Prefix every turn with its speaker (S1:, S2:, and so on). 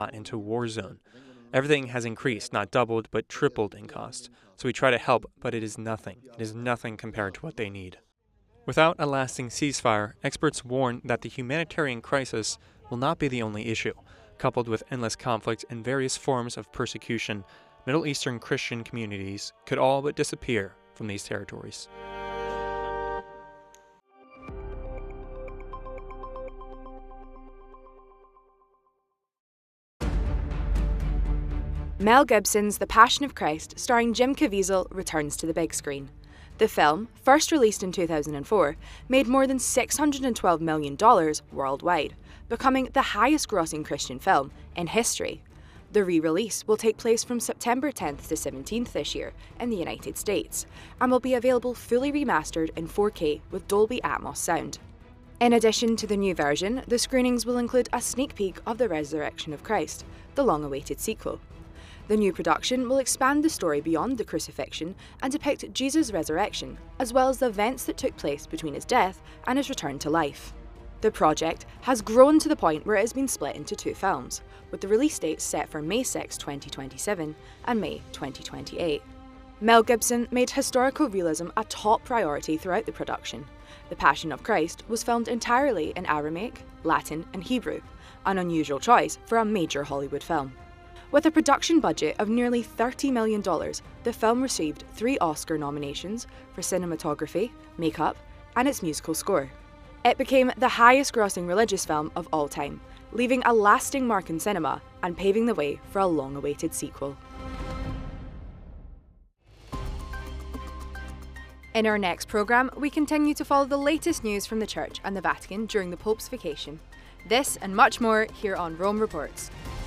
S1: into a war zone. Everything has increased, not doubled, but tripled in cost. So we try to help, but it is nothing. It is nothing compared to what they need. Without a lasting ceasefire, experts warn that the humanitarian crisis will not be the only issue. Coupled with endless conflict and various forms of persecution, Middle Eastern Christian communities could all but disappear from these territories.
S2: Mel Gibson's The Passion of Christ, starring Jim Caviezel, returns to the big screen. The film, first released in 2004, made more than $612 million worldwide, becoming the highest-grossing Christian film in history. The re-release will take place from September 10th to 17th this year in the United States, and will be available fully remastered in 4K with Dolby Atmos sound. In addition to the new version, the screenings will include a sneak peek of The Resurrection of Christ, the long-awaited sequel. The new production will expand the story beyond the crucifixion and depict Jesus' resurrection, as well as the events that took place between his death and his return to life. The project has grown to the point where it has been split into two films, with the release dates set for May 6, 2027 and May 2028. Mel Gibson made historical realism a top priority throughout the production. The Passion of Christ was filmed entirely in Aramaic, Latin and Hebrew, an unusual choice for a major Hollywood film. With a production budget of nearly $30 million, the film received 3 Oscar nominations for cinematography, makeup, and its musical score. It became the highest-grossing religious film of all time, leaving a lasting mark in cinema and paving the way for a long-awaited sequel. In our next programme, we continue to follow the latest news from the Church and the Vatican during the Pope's vacation. This and much more here on Rome Reports.